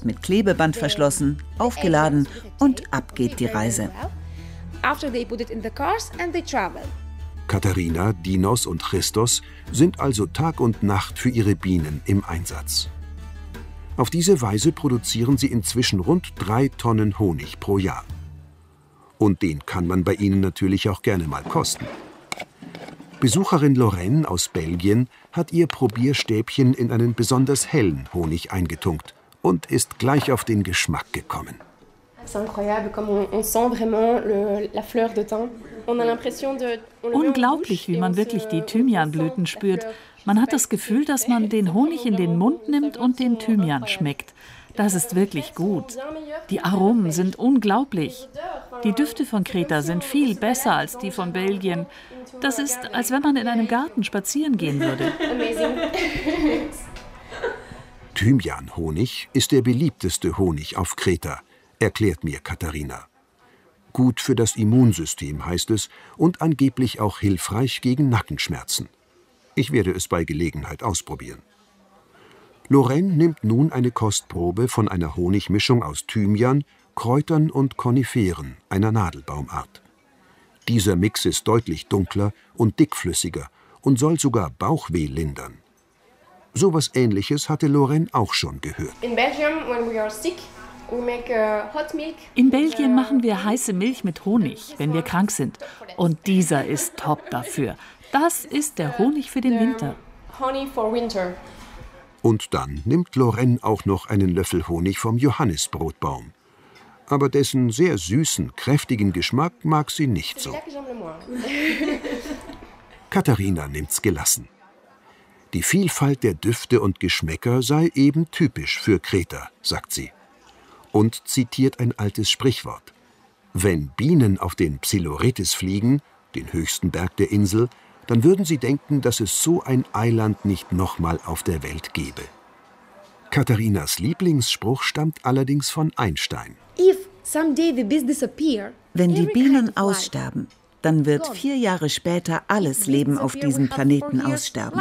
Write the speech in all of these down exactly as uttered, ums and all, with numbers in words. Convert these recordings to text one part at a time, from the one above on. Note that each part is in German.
mit Klebeband verschlossen, aufgeladen und ab geht die Reise. Katharina, Dinos und Christos sind also Tag und Nacht für ihre Bienen im Einsatz. Auf diese Weise produzieren sie inzwischen rund drei Tonnen Honig pro Jahr. Und den kann man bei ihnen natürlich auch gerne mal kosten. Besucherin Lorraine aus Belgien hat ihr Probierstäbchen in einen besonders hellen Honig eingetunkt und ist gleich auf den Geschmack gekommen. Unglaublich, wie man wirklich die Thymianblüten spürt. Man hat das Gefühl, dass man den Honig in den Mund nimmt und den Thymian schmeckt. Das ist wirklich gut. Die Aromen sind unglaublich. Die Düfte von Kreta sind viel besser als die von Belgien. Das ist, als wenn man in einem Garten spazieren gehen würde. Thymianhonig ist der beliebteste Honig auf Kreta, erklärt mir Katharina. Gut für das Immunsystem heißt es und angeblich auch hilfreich gegen Nackenschmerzen. Ich werde es bei Gelegenheit ausprobieren. Lorraine nimmt nun eine Kostprobe von einer Honigmischung aus Thymian, Kräutern und Koniferen, einer Nadelbaumart. Dieser Mix ist deutlich dunkler und dickflüssiger und soll sogar Bauchweh lindern. So was Ähnliches hatte Lorraine auch schon gehört. In Belgien machen wir heiße Milch mit Honig, wenn wir krank sind. Und dieser ist top dafür. Das ist der Honig für den Winter. Und dann nimmt Lorraine auch noch einen Löffel Honig vom Johannisbrotbaum. Aber dessen sehr süßen, kräftigen Geschmack mag sie nicht so. Katharina nimmt's gelassen. Die Vielfalt der Düfte und Geschmäcker sei eben typisch für Kreta, sagt sie. Und zitiert ein altes Sprichwort. Wenn Bienen auf den Psiloretis fliegen, den höchsten Berg der Insel, dann würden sie denken, dass es so ein Eiland nicht nochmal auf der Welt gäbe. Katharinas Lieblingsspruch stammt allerdings von Einstein. Wenn die Bienen aussterben, dann wird vier Jahre später alles Leben auf diesem Planeten aussterben.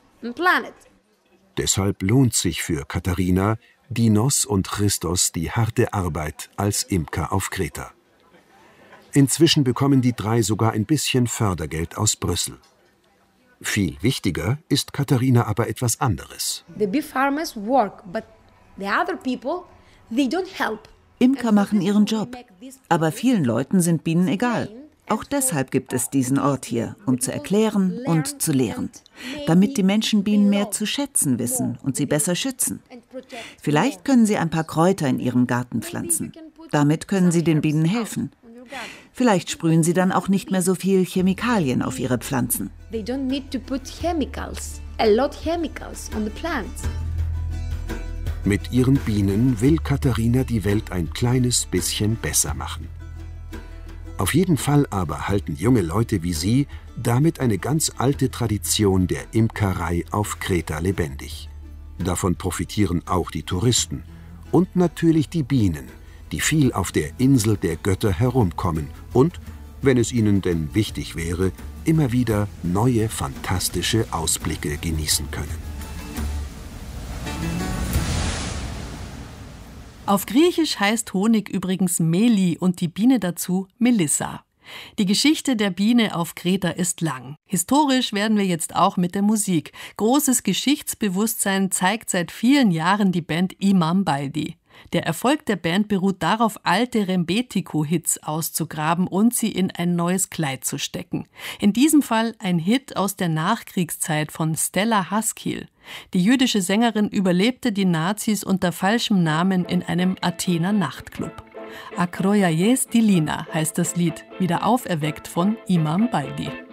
Deshalb lohnt sich für Katharina, Dinos und Christos die harte Arbeit als Imker auf Kreta. Inzwischen bekommen die drei sogar ein bisschen Fördergeld aus Brüssel. Viel wichtiger ist Katharina aber etwas anderes. Imker machen ihren Job, aber vielen Leuten sind Bienen egal. Auch deshalb gibt es diesen Ort hier, um zu erklären und zu lehren, damit die Menschen Bienen mehr zu schätzen wissen und sie besser schützen. Vielleicht können sie ein paar Kräuter in ihrem Garten pflanzen. Damit können sie den Bienen helfen. Vielleicht sprühen sie dann auch nicht mehr so viel Chemikalien auf ihre Pflanzen. Mit ihren Bienen will Katharina die Welt ein kleines bisschen besser machen. Auf jeden Fall aber halten junge Leute wie sie damit eine ganz alte Tradition der Imkerei auf Kreta lebendig. Davon profitieren auch die Touristen und natürlich die Bienen, die viel auf der Insel der Götter herumkommen und, wenn es ihnen denn wichtig wäre, immer wieder neue fantastische Ausblicke genießen können. Auf Griechisch heißt Honig übrigens Meli und die Biene dazu Melissa. Die Geschichte der Biene auf Kreta ist lang. Historisch werden wir jetzt auch mit der Musik. Großes Geschichtsbewusstsein zeigt seit vielen Jahren die Band Imam Baldi. Der Erfolg der Band beruht darauf, alte Rembetiko-Hits auszugraben und sie in ein neues Kleid zu stecken. In diesem Fall ein Hit aus der Nachkriegszeit von Stella Haskil. Die jüdische Sängerin überlebte die Nazis unter falschem Namen in einem Athener Nachtclub. Akroyayes Dilina heißt das Lied, wieder auferweckt von Imam Baldi.